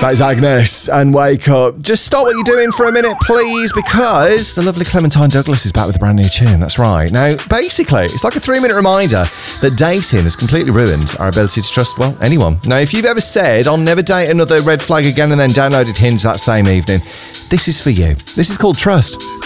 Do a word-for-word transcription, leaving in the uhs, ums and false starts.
That is Agnes and Wake Up. Just stop what you're doing for a minute, please, because the lovely Clementine Douglas is back with a brand new tune. That's right. Now, basically, it's like a three-minute reminder that dating has completely ruined our ability to trust, well, anyone. Now, if you've ever said, I'll never date another red flag again and then downloaded Hinge that same evening, this is for you. This is called trust.